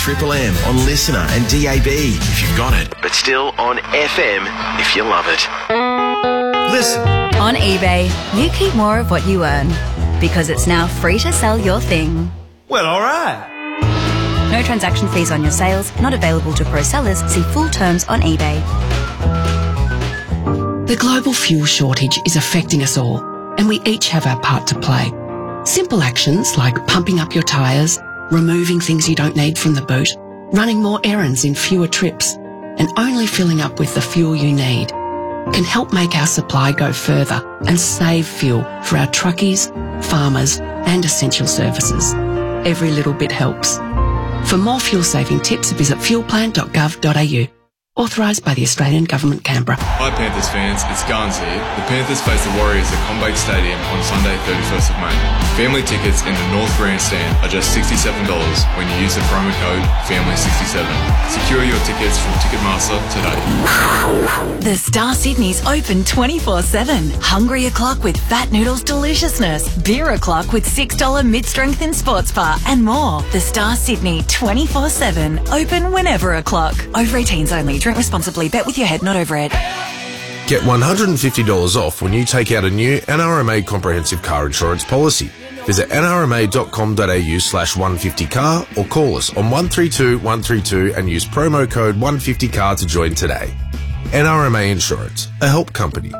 Triple M on Listener and DAB if you've got it, but still on FM if you love it. Listen. On eBay, you keep more of what you earn because it's now free to sell your thing. Well, all right. No transaction fees on your sales, not available to pro sellers. See full terms on eBay. The global fuel shortage is affecting us all, and we each have our part to play. Simple actions like pumping up your tyres, removing things you don't need from the boot, running more errands in fewer trips, and only filling up with the fuel you need can help make our supply go further and save fuel for our truckies, farmers, and essential services. Every little bit helps. For more fuel-saving tips, visit fuelplan.gov.au. Authorised by the Australian Government, Canberra. Hi Panthers fans, it's Garns here. The Panthers face the Warriors at CommBank Stadium on Sunday 31st of May. Family tickets in the North Grandstand are just $67 when you use the promo code FAMILY67. Secure your tickets from Ticketmaster today. The Star Sydney's open 24/7. Hungry o'clock with Fat Noodles deliciousness. Beer o'clock with $6 mid-strength in sports bar and more. The Star Sydney 24/7. Open whenever o'clock. Over 18s only. Drink responsibly. Bet with your head, not over it. Get $150 off when you take out a new NRMA comprehensive car insurance policy. Visit nrma.com.au/150car or call us on 132 132 and use promo code 150car to join today. NRMA Insurance, a help company.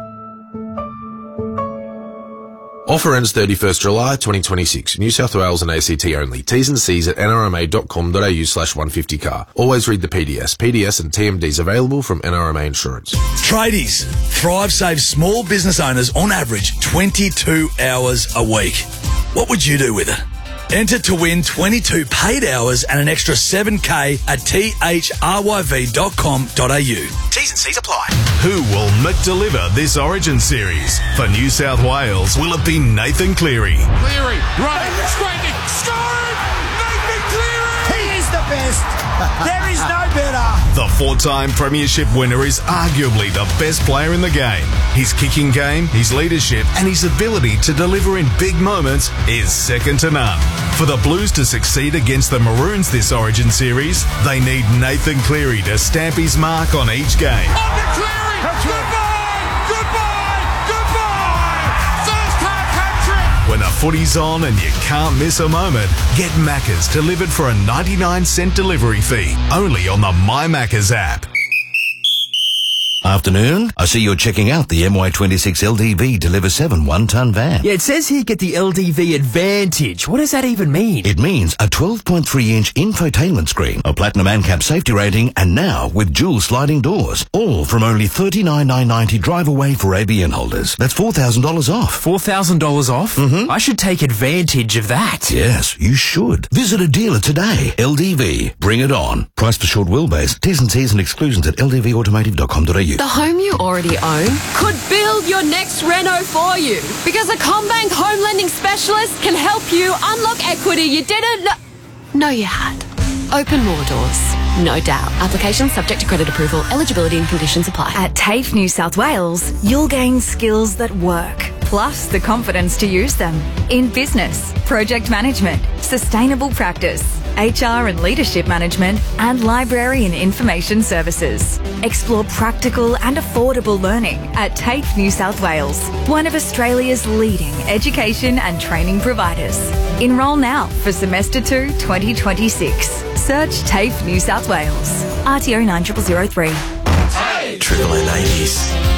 Offer ends 31st July 2026. New South Wales and ACT only. T's and C's at nrma.com.au/150car. Always read the PDS. PDS and TMDs available from NRMA Insurance. Tradies. Thrive saves small business owners on average 22 hours a week. What would you do with it? Enter to win 22 paid hours and an extra $7K at thryv.com.au. T's and C's apply. Who will McDeliver this Origin series? For New South Wales, will it be Nathan Cleary? Cleary, running, straightening, scoring! Nathan Cleary! He is the best. There is no better. The four-time premiership winner is arguably the best player in the game. His kicking game, his leadership, and his ability to deliver in big moments is second to none. For the Blues to succeed against the Maroons this Origin series, they need Nathan Cleary to stamp his mark on each game. On to Cleary! Goodbye! Goodbye! Goodbye! First half hat-trick! When the footy's on and you can't miss a moment, get Macca's delivered for a 99-cent delivery fee, only on the My Macca's app. Afternoon. I see you're checking out the MY26 LDV Deliver 7 one-ton van. Yeah, it says here get the LDV Advantage. What does that even mean? It means a 12.3-inch infotainment screen, a platinum ANCAP safety rating, and now with dual sliding doors. All from only $39,990 drive away for ABN holders. That's $4,000 off. $4,000 off? Mm-hmm. I should take advantage of that. Yes, you should. Visit a dealer today. LDV. Bring it on. Price for short wheelbase. T's and C's and exclusions at ldvautomotive.com.au. The home you already own could build your next reno for you because a CommBank home lending specialist can help you unlock equity you didn't know you had. Open more doors, no doubt. Application subject to credit approval. Eligibility and conditions apply. At TAFE New South Wales, you'll gain skills that work, plus the confidence to use them in business, project management, sustainable practice, HR and leadership management, and library and information services. Explore practical and affordable learning at TAFE New South Wales, one of Australia's leading education and training providers. Enrol now for Semester 2 2026. Search TAFE New South Wales. RTO 9003. Triple M 80s.